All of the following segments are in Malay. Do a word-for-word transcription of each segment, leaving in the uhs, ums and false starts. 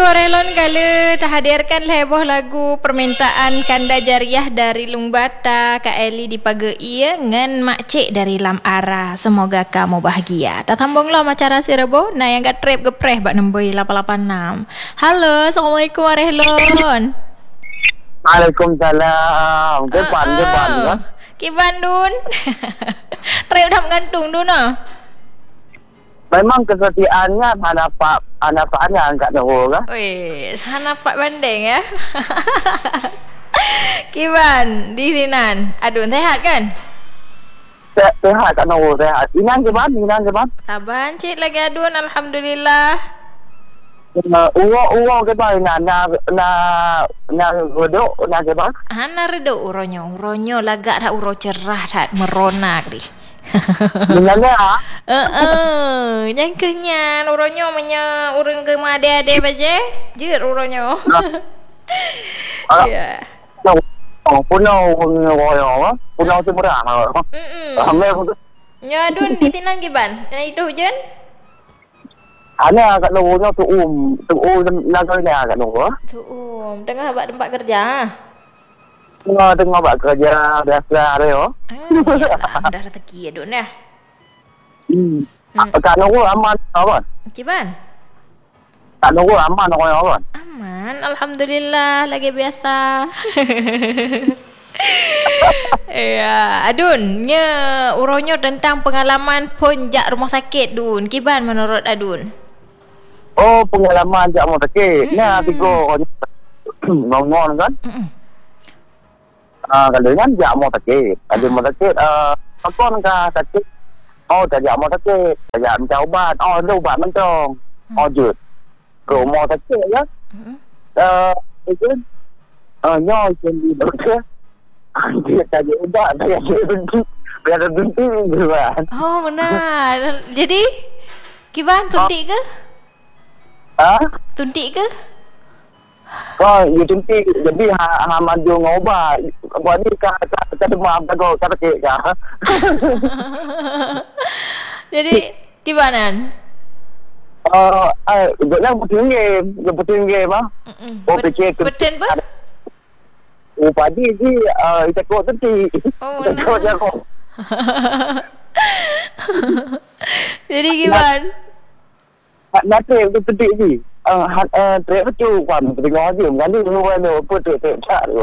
Warelon gala terhadirkan heboh lagu permintaan kanda jariah dari Lung Bata Kak Eli dipagei ya ngan mak cik dari Lam Ara. Semoga kamu bahagia. Tak tambunglah macara si rebo nah yang gak trip gepreh bak nemboi lapan lapan enam. Halo, Assalamualaikum Warelon. Waalaikumsalam. Kepan uh, kepan kan? Kiban dun. Trip dah gantung dun ah. Memang kesetiaannya hanapak hanapannya angkat tahu kan? Weh, hanapak banding ya. Kiban di sinan. Aduh, sehat kan? Se- sehat kan tahu sehat. Inan kepan, inan kepan. Taban cik lagi adun alhamdulillah. Uh, uwo uwo kepan na na na na godok na kepan. Hana redo uronyo, uronyo lagak dah uro cerah dah merona kri. Dengarnya ah. Eh eh, yang kenyan uronyo menya urang ke ade-ade baje. Jeur uronyo. Ya. Oh, punau ngoyo, punau semurah. Hmm. Ame Nya adun di tinan kiban. Nah itu hujan. Ana kat luarnya tu um, tu um nagarnya kat luar. Tu um, tengah buat tempat kerja. Tengah tengah buat kerja biasa dia. Oh. Ah, ya dah rezeki adun ya. Hmm. Kat luar aman apa? Kiban. Kat luar aman apa? Aman, alhamdulillah lagi biasa. Ya, adun, nya uronyo tentang pengalaman ponjak rumah sakit dun. Kiban menurut adun? Oh, pengalaman jak mau sakit. Nah, tiga ngon kan? Ah, kalau kan jak mau sakit. Ada mau sakit eh apa kan sakit. Oh, tak jak mau sakit. Tak jak minta ubat. Oh, ada ubat mentong. Oh, jut. Rumah sakit ya. Eh, itu eh nyoy sendiri doktor. Dia tak ada ubat, tak ada berhenti. Biar ada berhenti gitu kan. Oh, benar. Jadi, Kiban tuntik ke? Ha? Tuntik ke? Oh, you tuntik. Jadi, ha, ha maju ngobat. Buat ni, kata kata demam, kata kata kek kah? Jadi, Kibanan? Oh, eh, dia betul game. Dia betul game, ah. Oh, fikir. Betul ber? Oh, pagi ni, uh, kita kok tuntik. Oh, kita kok jago. Jadi, Kiban? Nanti, itu tuntik ni. Uh, uh, Trek betul kan tengok aja mana dulu ada apa tu tak tak tu.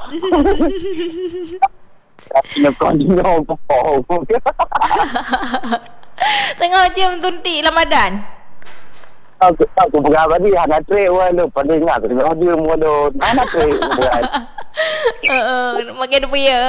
Nak kau ni apa? Tengok jam tuntik Ramadan. Aku aku berapa ni anak trek walau pada ingat tengok dia mula mana trek buat. Eh makin puya.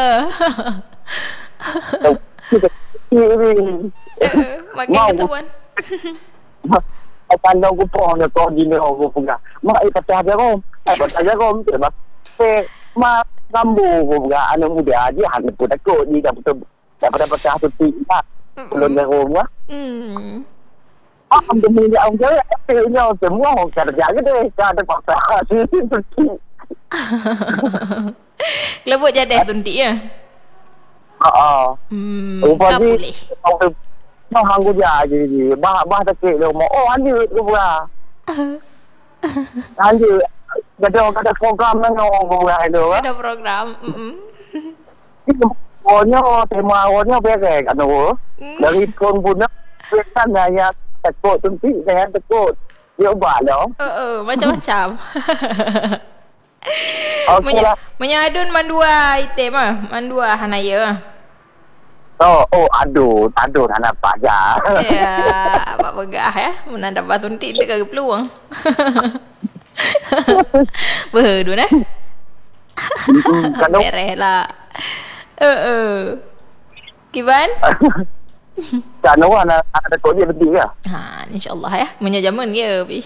Makin ketuan. Pandang ku pun ada kau di ni aku pegang. Mak ikat saja kau. Ikat saja kau mesti bah. Eh, mak gambu ku pegang. Anak muda aja hanya pun takut ni dah betul. Dapat dapat satu tiga. Belum dah rumah. Hmm. Ah, demi dia orang cewek. Ini semua orang kerja ke deh. Ada paksa. Kelebut jadah tuntik ya. Ah. Hmm. Tak boleh. Nah, hanggu dia aja ni. Bah bah tak kek dia mau. Oh, anda tu pula. Anda ada ada program mana orang pula itu. Ada program. Hmm. Pokoknya tema awalnya berek kan tu. Dari pun punya pesan saya takut tuntik saya takut. Dia ubah dah. Oh, oh, macam-macam. Okay lah. Menyadun mandua item ah. Mandua hanaya. Oh, oh, aduh, aduh, tak nampak je. Ya, apa begah ya. Mana dapat tuntik dia ke peluang. Berdun eh. Beres lah. Eh, eh. Kiban? Tak nak ada ada kau dia lebih ke? Ha, insya-Allah ya. Punya zaman dia pi.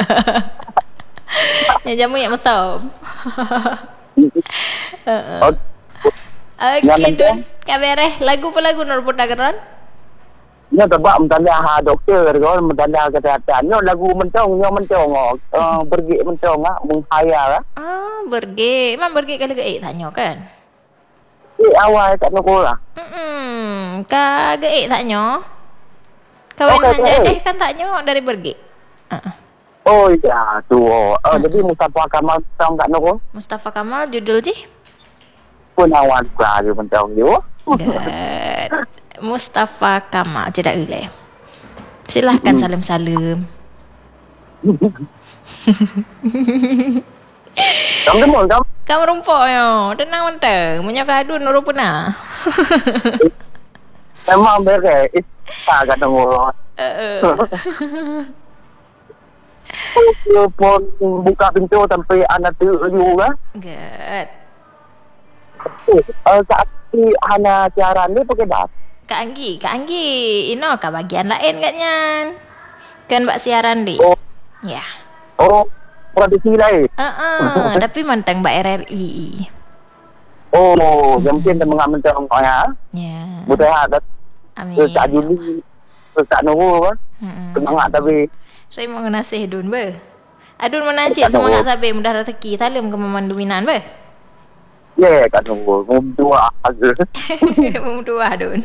Nya zaman yang mesum. Heeh. Okey, Dun. Kabareh lagu apa lagu nur putakaran? Nya tebak mentanda ha doktor kau mentanda kesihatan. Nya lagu mentong, nya mentong. Oh, pergi mentong ah, menghayal ah. Ah, berge. Memang berge kali ke eh tanya kan? Eh awal tak nak lah. Hmm, ka ge eh tanya. Kawan okay, hanja eh kan tanya dari berge. Uh-uh. Oh ya tu. Oh, uh, hmm. Jadi Mustafa Kamal tong kat Nurul. Mustafa Kamal judul je? Penawan Kuala mentong you. Good. Mustafa Kamal je dak relay. Silahkan hmm. salam-salam. Kamu demul kamu? Kamu rumput yo. Tenang mentang. Munya kadun Nurul pernah. Memang beres. Isa kat Nurul. Uh. Pun buka pintu sampai anak tu juga. Good. Uh, saat si Hana siaran ni pakai dah. Kak Anggi, Kak Anggi, ino ka bagian lain katnya. Kan buat siaran di. Oh. Ya. Oh, produksi lain. Uh-uh, tapi mantang buat R R I. Oh, hmm. yang mungkin dia mengamalkan ya. Ya. Mudah ada. Amin. Saat Juli, saat Nurul, hmm. semangat tapi. Saya mau ngasih Adun ber. Adun menancik semangat sabi mudah rezeki talim ke memandu minan ber. Ya, kat Nurul. Mum dua aja. Mum dua Adun.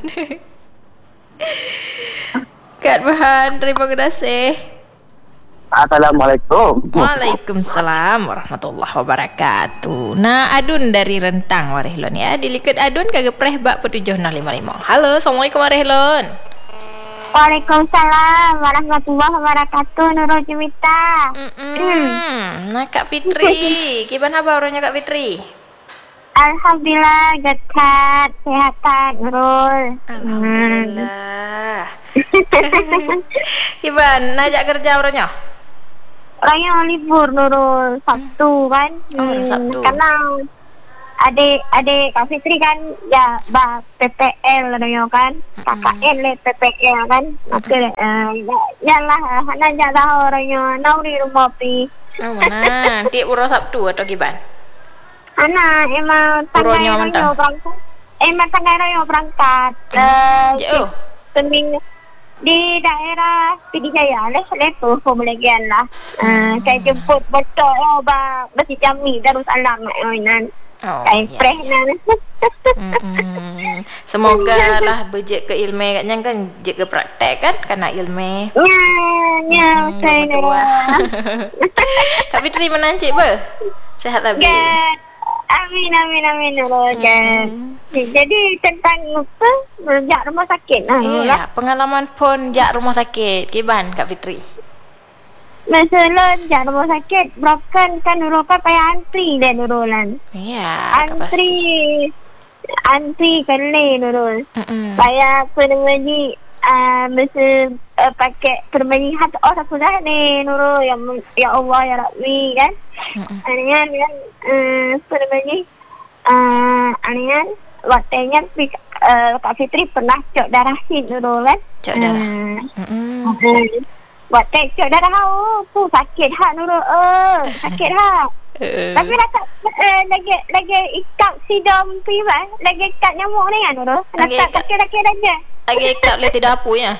Kat Bahan, terima kasih. Assalamualaikum. Waalaikumsalam warahmatullahi wabarakatuh. Nah, Adun dari Rentang Warehlon ya. Dilikat Adun kagak preh bak petujuh nol lima lima. Halo, Assalamualaikum Warehlon. Waalaikumsalam warahmatullahi wabarakatuh. Nurul Jumita. Mm. Nah, Kak Fitri, gimana kabarnya Kak Fitri? Alhamdulillah, dekat kesehatan Nurul. Alhamdulillah. Gimana najak kerja orangnya? Orangnya libur Nurul, Sabtu kan. Oh, Sabtu. Karena adik adik Kak Fitri kan ya bah P P L orangnya kan. K K N le P P L kan. Maka uh, ya lah hana jada orangnya nau di rumah pi. Oh, mana? Tiap urus Sabtu atau gimana? Ana emang tanggal orangnya berangkat. Emang tanggal orangnya berangkat. Eh, seminggu di daerah P D Jaya lah, lepas pembelajaran lah. Uh, saya jemput betul oh, bah Masjid Jami Darussalam mainan. Oh, saya ya, preh ya. nan. Semoga lah berjek ke ilmu katnya kan, jek ke praktek kan kena ilmu. Ya, ya, hmm, saya nak. Kak Fitri menancik ber? Sehat tak ber? Amin, amin, amin. Mm-hmm. Jadi tentang apa? Jak rumah sakit. Iya, pengalaman pun jak rumah sakit. Kiban Kak Fitri? Masalah jak rumah sakit, broken kan Nurul kan payah antri dan Nurulan. Iya, antri. Antri kali Nurul. Mm-mm. Payah apa namanya uh, masa uh, pakai permainan hati oh satu dah ni Nurul. Ya, ya Allah, ya Rabbi kan. Anian kan uh, apa namanya uh, Anian waktunya uh, Kak Fitri pernah cok darah sin Nurul kan. Cok darah. Uh, uh, waktu cok darah oh tu sakit hak Nurul. Uh, sakit hak. Uh. Tapi rasa uh, lagi lagi ikat sidam pi bah, lagi ikat nyamuk ni kan Nurul. Nak kaki-kaki aja. Lagi ikat boleh tidak apa ya.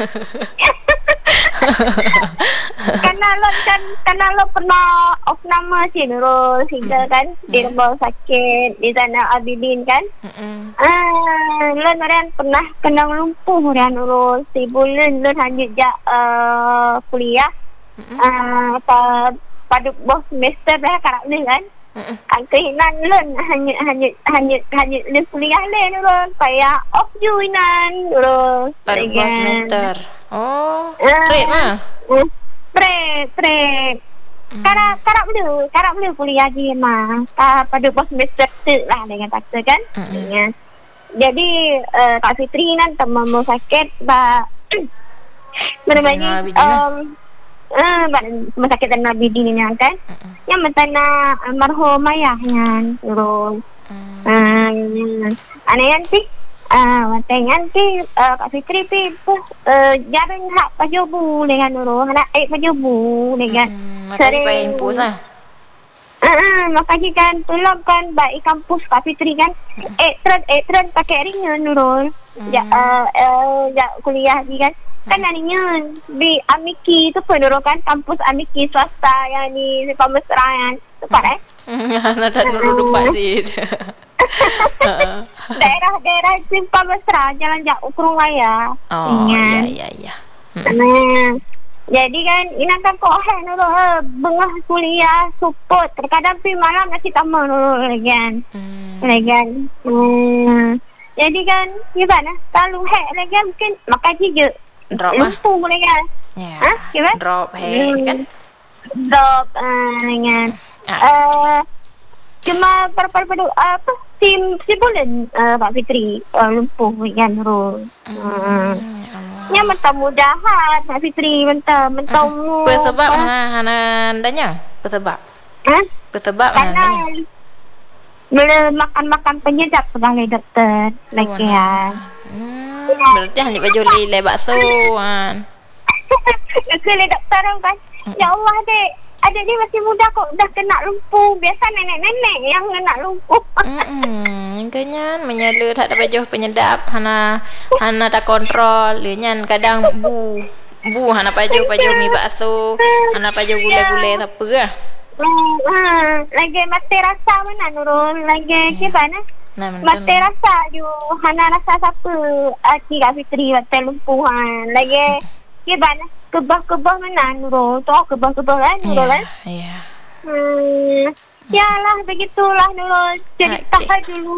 Karena lo kan karena lo pernah off nama si Nurul sehingga kan mm. di rumah sakit di sana Abidin kan. Mm-mm. Ah, lo Nurian pernah kena lumpuh Nurian Nurul sebulan lo hanya jak uh, kuliah. Ah, uh, pada bos semester dah karak ni kan. Kan kehinan lo hanya hanya hanya hanya le kuliah le Nurul payah off juinan Nurul. Pada bos semester. Oh, uh, trip ah. Uh, Prep, prep. Hmm. Karak, karak boleh, karak boleh kuliah je mah. Uh, pada bos semester tu lah dengan kata kan. Hmm. Ya. Jadi uh, Kak Fitri nan teman mau sakit bah namanya um uh, rumah sakit dan Nabi Dini kan. Hmm. Yang mentana almarhum ayah kan terus. Hmm. Uh, aneh kan sih. Ah, uh, tengah nanti uh, Kak Fitri pi uh, jarang hak pajobu dengan Nurul, nak eh pajobu dengan. Hmm, makanya payah impus ah. Ah, uh, makanya kan tolong kan baik kampus Kak Fitri kan. Hmm. Eh trend eh trend pakai ringan Nurul. Hmm. Ya uh, uh, ya kuliah di kan. Kan hmm. aninya di Amiki tu pun Nurul kan kampus Amiki swasta yang di Pemesraan. Tepat eh? Nak tak Nurul lupa sih. Daerah-daerah Simpang Mesra Jalan Jak Ukurung Raya. Oh iya iya iya. Hmm. Jadi kan inakan kok hek nurul eh, bengah kuliah support terkadang pi malam nasi tambah nurul lagi kan. Hmm. Lagi kan. Hmm. Jadi kan gimana? Kalau hek lagi kan mungkin makan je. Drop ah. Lumpuh lagi kan. Ya. Ha? Gimana? Drop hek hmm. kan. Drop uh, dengan ah. uh, cuma perpadu apa tim si bulan uh, Pak Fitri uh, lumpuh kan nurul. Hmm. hmm. Nya mentah mudahan Pak Fitri mentah mentah mu. Apa sebab ha hana danya? Apa sebab? Ha? Apa sebab hana? Bila makan-makan penyedap sebagai doktor lagi ya. Hmm, berarti hanya baju lilai bakso kan. Kele doktor kan. Ya Allah dek, adik ni masih muda kok dah kena lumpuh. Biasa nenek-nenek yang kena lumpuh. Hmm, kenyan menyala tak ada baju penyedap, hana hana tak kontrol, nyan kadang bu bu hana baju baju mi bakso, hana baju gula-gula tak apa ah. Hmm, lagi mati rasa mana Nurul, lagi ke mana? Nah, mati rasa ju hana rasa siapa? Aki Kak Fitri mati lumpuhan. Lagi ke mana? Kebah-kebah mana Nurul? Tu kebah-kebah kan Nurul kan? Ya. Ya. Hmm. Yalah begitulah Nurul. Cerita okay. dulu.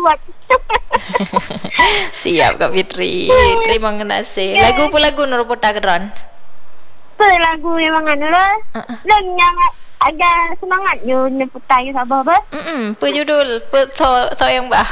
Siap Kak Fitri. Terima kasih. Lagu pun lagu Nurul Putar Keron. Apa lagu memang Nurul? Uh-uh. Dan yang agak semangat you Putar you sabar apa? Hmm, apa judul? Apa so, so yang bah?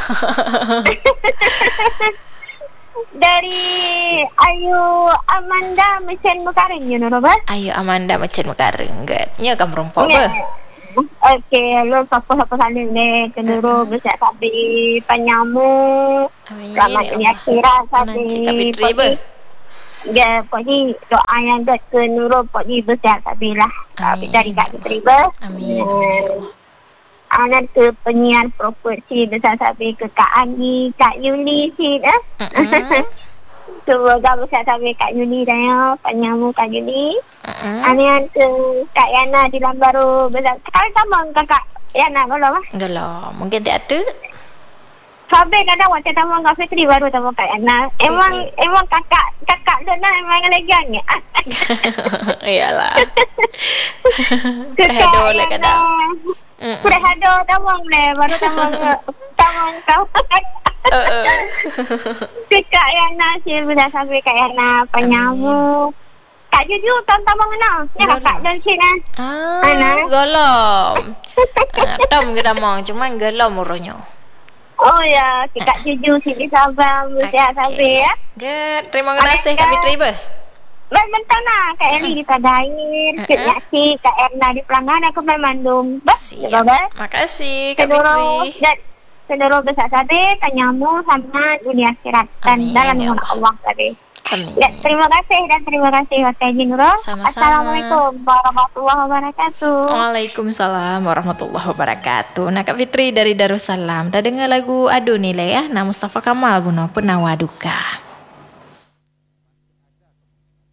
Dari Ayu Amanda Mecan Mekaring you Nurul apa? Ayu Amanda Mecan Mekaring. Nya kan perempuan apa? Okey, lo siapa-siapa sana ni kenduru besar sabi penyamu. Selamat ini akhirat sabi. Ya, pokoknya doa yang dah ke Nurul pokoknya besar sabi lah. Tapi dari Kak Fitri ber. Amin. Anak ke penyiar properti besar sabi ke Kak Ani, Kak Yuli si eh. Semoga besar sabi Kak Yuli dah ya, penyamu Kak Yuli. Uh-huh. Anian ke Kak Yana di Lambaru besar. Sekarang sama Kakak Yana kalau mah? Kalau mungkin tak ada. Sampai kadang waktu tamu Kak Fitri baru tamu Kak Yana. Emang mm-hmm. emang kakak kakak dia nak emang elegan ya. Iyalah. Perhado lah kadang. Perhado tamu le baru tamu tamu kau. Kak Yana sih sudah sampai Kak Yana penyamu. Kak Juju tahu tamu mana? Ya kakak dan sini. Ah, golom. Tom kita mau cuman golom urusnya. Oh ya, Kak Juju sini sabar, sihat sampai ya. Good, terima kasih Kak Fitri ber. Bentar nak, Kak Eli di Tadair, Kak Yaksi, Kak Erna di Pelanggan, aku main Mandum. Siap, makasih Kak Fitri. Dan seluruh besar sabi, tanyamu sama dunia akhirat dan dalam nama Allah sabi. Amin. Ya, terima kasih dan terima kasih Wakil Haji Nurul. Sama-sama. Assalamualaikum warahmatullahi wabarakatuh. Waalaikumsalam warahmatullahi wabarakatuh. Nah Kak Fitri dari Darussalam. Dah dengar lagu Adu Nilai ya. Nah Mustafa Kamal Buno Penawa Duka.